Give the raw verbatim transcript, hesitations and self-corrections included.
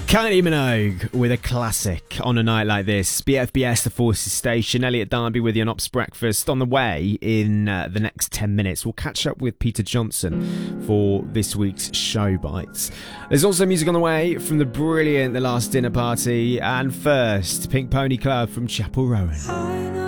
Kylie Minogue with a classic on a night like this. B F B S, The Forces Station. Elliot Darby with you on Ops Breakfast. On the way in uh, the next ten minutes, we'll catch up with Peter Johnson for this week's Show Bites. There's also music on the way from the brilliant The Last Dinner Party. And first, Pink Pony Club from Chapel Rowan.